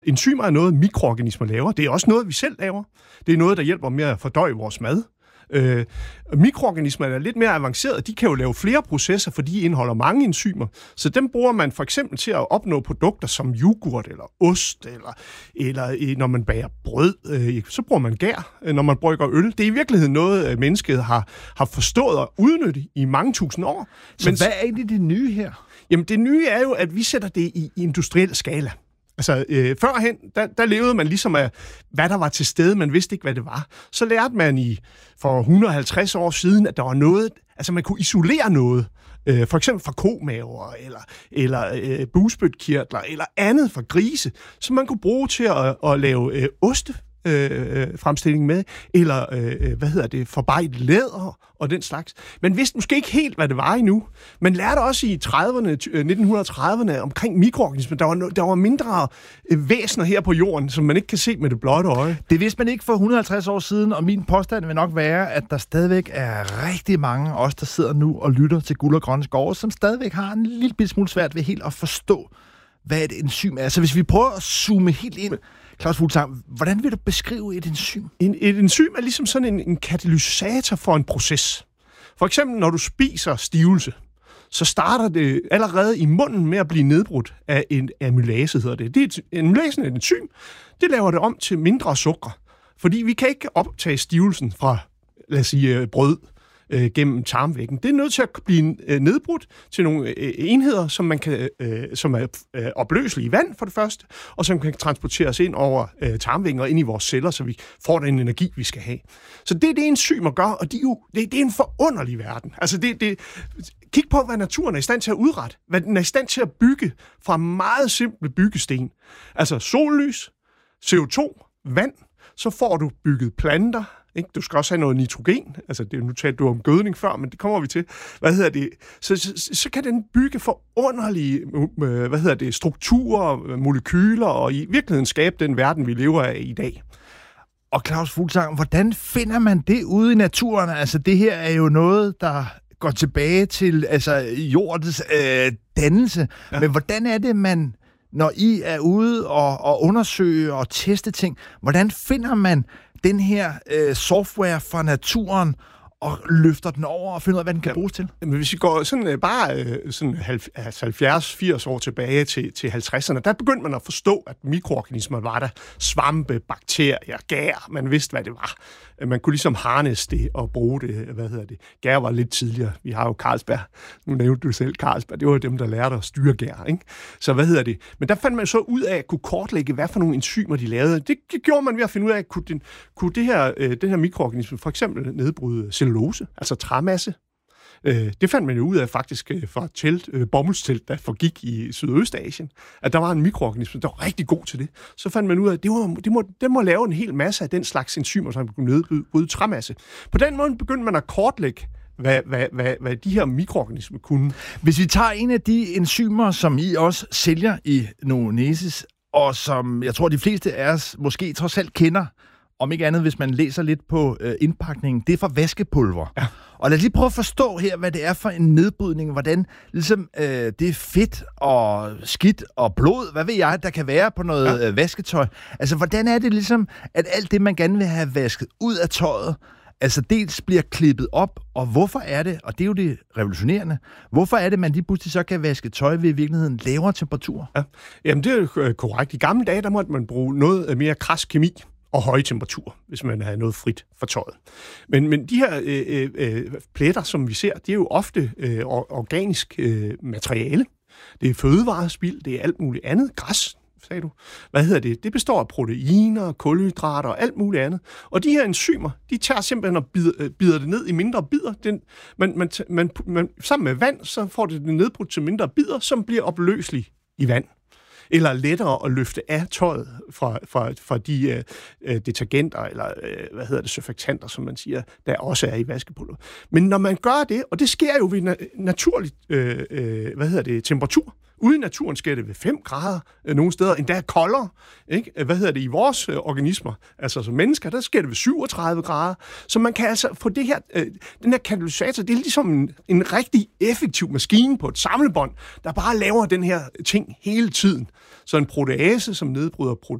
Enzymer er noget, mikroorganismer laver. Det er også noget, vi selv laver. Det er noget, der hjælper med at fordøje vores mad. Mikroorganismer er lidt mere avancerede. De kan jo lave flere processer, for de indeholder mange enzymer. Så dem bruger man for eksempel til at opnå produkter som yoghurt eller ost, eller når man bager brød, så bruger man gær, når man brygger øl. Det er i virkeligheden noget, mennesket har forstået og udnyttet i mange tusind år. Så hvad er egentlig det nye her? Jamen det nye er jo, at vi sætter det i industriel skala. Altså, førhen, der levede man ligesom af, hvad der var til stede, man vidste ikke, hvad det var. Så lærte man for 150 år siden, at der var noget, altså man kunne isolere noget, for eksempel fra komaver, eller bugspytkirtler, eller andet fra grise, som man kunne bruge til at lave ostefremstilling med, eller forarbejdet læder og den slags. Man vidste måske ikke helt, hvad det var endnu. Man lærte også i 1930'erne omkring mikroorganismer. Der var mindre væsener her på jorden, som man ikke kan se med det blotte øje. Det vidste man ikke for 150 år siden, og min påstand vil nok være, at der stadigvæk er rigtig mange af os, der sidder nu og lytter til Guld og Grønne Skove, som stadigvæk har en lille smule svært ved helt at forstå, hvad et enzym er. Så hvis vi prøver at zoome helt ind, Claus Fuglsang, hvordan vil du beskrive et enzym? Et enzym er ligesom sådan en katalysator for en proces. For eksempel, når du spiser stivelse, så starter det allerede i munden med at blive nedbrudt af en amylase, hedder det. Amylasen er et enzym. Det laver det om til mindre sukker. Fordi vi kan ikke optage stivelsen fra, lad os sige, brød gennem tarmvæggen. Det er nødt til at blive nedbrudt til nogle enheder, som er opløselige i vand for det første, og som kan transporteres ind over tarmvæggen og ind i vores celler, så vi får den energi, vi skal have. Så det er det, enzymer gør, og det er en forunderlig verden. Altså kig på, hvad naturen er i stand til at udrette, hvad den er i stand til at bygge fra meget simple byggesten. Altså sollys, CO2, vand, så får du bygget planter. Ikke? Du skal også have noget nitrogen. Altså, nu talte du om gødning før, men det kommer vi til. Så kan den bygge forunderlige strukturer, molekyler, og i virkeligheden skabe den verden, vi lever af i dag. Og Claus Fuglsang, hvordan finder man det ude i naturen? Altså, det her er jo noget, der går tilbage til jordens dannelse. Ja. Men hvordan er det, man, når I er ude og undersøge og teste ting, hvordan finder man den her software fra naturen og løfter den over og finder ud af, hvad den kan bruges til? Men hvis vi går sådan 70-80 år tilbage til 50'erne, der begyndte man at forstå, at mikroorganismer var der. Svampe, bakterier, gær, man vidste, hvad det var. Man kunne ligesom harnesse det og bruge det. Gær var lidt tidligere. Vi har jo Carlsberg. Nu nævnte du selv Carlsberg. Det var dem, der lærte at styre gær, ikke? Så Men der fandt man så ud af at kunne kortlægge, hvad for nogle enzymer de lavede. Det gjorde man ved at finde ud af, kunne den her mikroorganisme for eksempel nedbryde cellulose, altså træmasse. Det fandt man jo ud af faktisk fra bomuldstelt, der forgik i Sydøstasien, at der var en mikroorganisme, der var rigtig god til det. Så fandt man ud af, at den må lave en hel masse af den slags enzymer, som kunne nedbryde træmasse. På den måde begyndte man at kortlægge, hvad de her mikroorganismer kunne. Hvis vi tager en af de enzymer, som I også sælger i Novonesis, og som jeg tror, de fleste af os måske trods alt kender, om ikke andet, hvis man læser lidt på indpakningen, det er fra vaskepulver. Ja. Og lad os lige prøve at forstå her, hvad det er for en nedbrydning, hvordan ligesom, det er fedt og skidt og blod, hvad ved jeg, der kan være på noget vasketøj. Altså, hvordan er det ligesom, at alt det, man gerne vil have vasket ud af tøjet, altså dels bliver klippet op, og hvorfor er det, og det er jo det revolutionerende, hvorfor er det, man lige pludselig så kan vaske tøj ved i virkeligheden lavere temperaturer? Ja. Jamen, det er jo korrekt. I gamle dage, der måtte man bruge noget mere krads kemi og høje temperaturer, hvis man havde noget frit for tøjet. Men de her pletter, som vi ser, det er jo ofte organisk materiale. Det er fødevarespild, det er alt muligt andet. Græs, sagde du. Det består af proteiner, kulhydrater og alt muligt andet. Og de her enzymer, de tager simpelthen og bider det ned i mindre bidder. Sammen med vand, så får det nedbrudt til mindre bidder, som bliver opløselige i vand. Eller lettere at løfte af tøjet fra de detergenter, eller surfaktanter, som man siger, der også er i vaskepulver. Men når man gør det, og det sker jo ved naturlig temperatur, Ude i naturen sker det ved 5 grader, nogle steder endda koldere. Ikke? I vores organismer, altså som mennesker, der sker det ved 37 grader. Så man kan altså få det her, den her katalysator, det er ligesom en rigtig effektiv maskine på et samlebånd, der bare laver den her ting hele tiden. Så en protease, som nedbryder